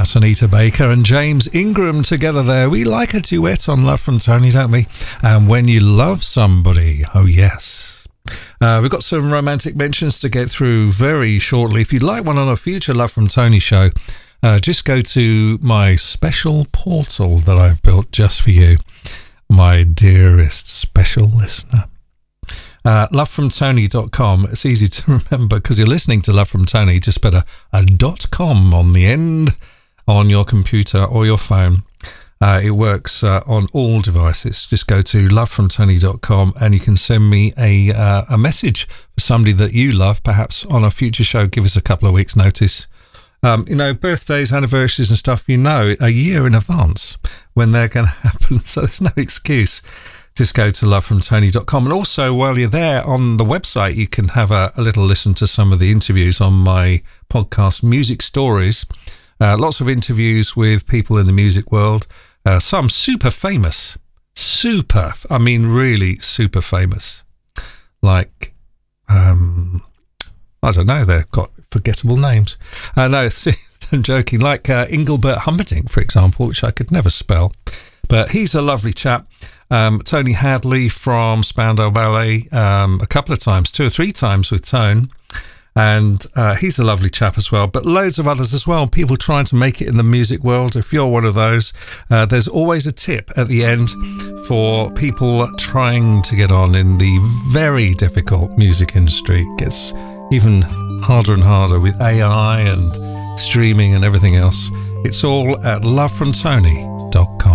That's Anita Baker and James Ingram together there. We like a duet on Love from Tony, don't we? And When You Love Somebody, oh yes. We've got some romantic mentions to get through very shortly. If you'd like one on a future Love from Tony show, just go to my special portal that I've built just for you, my dearest special listener. lovefromtony.com. It's easy to remember because you're listening to Love from Tony. Just put a .com on the end on your computer or your phone. It works on all devices. Just go to lovefromtony.com and you can send me a message for somebody that you love, perhaps on a future show. Give us a couple of weeks' notice. Birthdays, anniversaries and stuff, a year in advance when they're going to happen. So there's no excuse. Just go to lovefromtony.com. And also, while you're there on the website, you can have a little listen to some of the interviews on my podcast, Music Stories. Lots of interviews with people in the music world. Some super famous. Really super famous. Like, I don't know, they've got forgettable names. No, I'm joking. Like Engelbert Humperdinck, for example, which I could never spell. But he's a lovely chap. Tony Hadley from Spandau Ballet, a couple of times, 2 or 3 times with Tone. And he's a lovely chap as well. But loads of others as well, people trying to make it in the music world. If you're one of those, there's always a tip at the end for people trying to get on in the very difficult music industry. It gets even harder and harder with AI and streaming and everything else. It's all at lovefromtony.com.